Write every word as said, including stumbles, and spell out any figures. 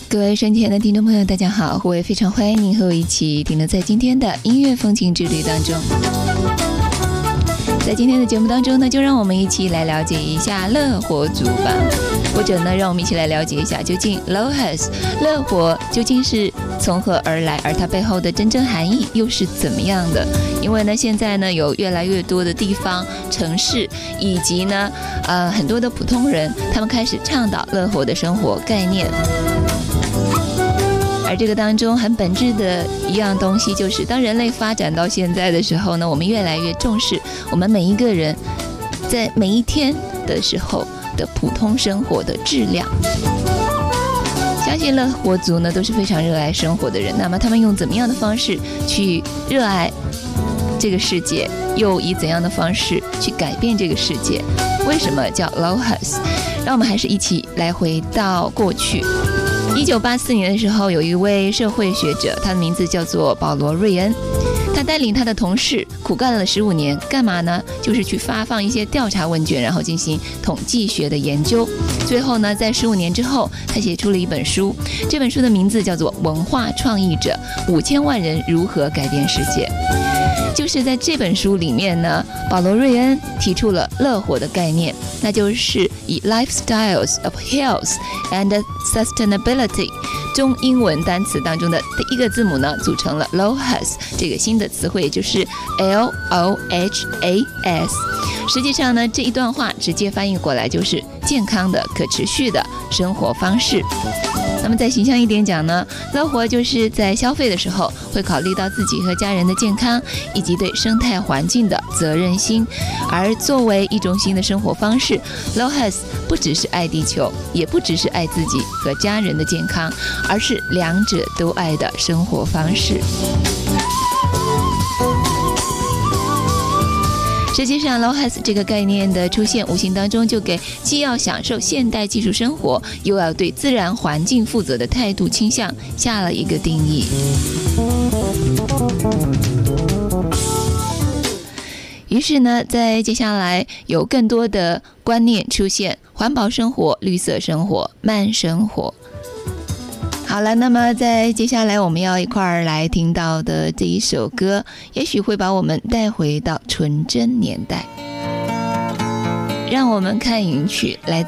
各位身前的听众朋友大家好，我也非常欢迎您和我一起停留在今天的音乐风情之旅当中。在今天的节目当中呢，就让我们一起来了解一下乐活族吧，或者呢让我们一起来了解一下究竟 LOHAS 乐活究竟是从何而来，而它背后的真正含义又是怎么样的。因为呢现在呢有越来越多的地方城市以及呢呃很多的普通人，他们开始倡导乐活的生活概念，而这个当中很本质的一样东西，就是当人类发展到现在的时候呢，我们越来越重视我们每一个人在每一天的时候的普通生活的质量。相信乐活族呢都是非常热爱生活的人，那么他们用怎么样的方式去热爱这个世界，又以怎样的方式去改变这个世界？为什么叫 LOHAS？ 让我们还是一起来回到过去。一九八四年的时候，有一位社会学者，他的名字叫做保罗·瑞恩，他带领他的同事苦干了十五年，干嘛呢？就是去发放一些调查问卷，然后进行统计学的研究。最后呢，在十五年之后，他写出了一本书，这本书的名字叫做《文化创意者：五千万人如何改变世界》。就是在这本书里面呢，保罗·瑞恩提出了乐活的概念，那就是以 lifestyles of health and sustainability 中英文单词当中的第一个字母呢，组成了 LOHAS 这个新的词汇，也就是 L O H A S。 实际上呢，这一段话直接翻译过来就是健康的可持续的生活方式。那么再形象一点讲呢，乐活就是在消费的时候会考虑到自己和家人的健康以及对生态环境的责任心，而作为一种新的生活方式， LOHAS 不只是爱地球，也不只是爱自己和家人的健康，而是两者都爱的生活方式。实际上 LOHAS 这个概念的出现，无形当中就给既要享受现代技术生活，又要对自然环境负责的态度倾向下了一个定义。于是呢，在接下来有更多的观念出现，环保生活、绿色生活、慢生活。好了，那么在接下来我们要一块儿来听到的这一首歌，也许会把我们带回到纯真年代。让我们看云曲，来自